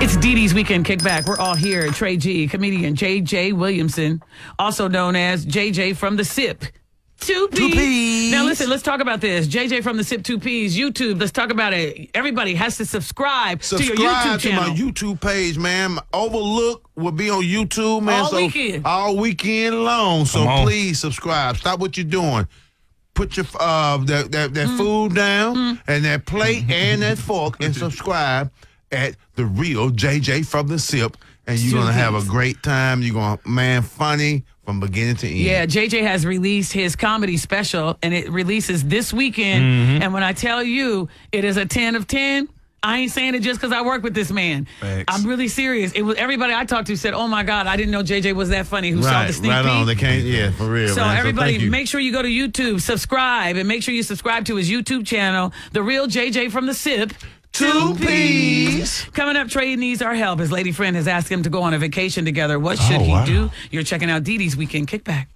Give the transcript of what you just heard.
It's Dee Dee's Weekend Kickback. We're all here. Trey G, comedian J.J. Williamson, also known as J.J. from the SIP. Two P's. Now listen, let's talk about this. JJ from the SIP 2Ps, YouTube. Let's talk about it. Everybody has to subscribe to your YouTube channel. Subscribe to my YouTube page, man. Overlook will be on YouTube, man. All weekend long. So please subscribe. Stop what you're doing. Put your that food down and that plate and that fork and subscribe at The Real JJ from the SIP. And you're going to have a great time. You're going to, funny from beginning to end. Yeah, JJ has released his comedy special, and it releases this weekend. And when I tell you it is a 10 of 10, I ain't saying it just because I work with this man. Thanks. I'm really serious. It was everybody I talked to said, "Oh my God, I didn't know JJ was that funny." Who saw the sneak peek? Right on. They can't. For real. So man. everybody, make sure you go to YouTube, subscribe, and make sure you subscribe to his YouTube channel, The Real JJ from the SIP. 2Ps. Coming up, Trey needs our help. His lady friend has asked him to go on a vacation together. What should he do? You're checking out Dee Dee's Weekend Kickback.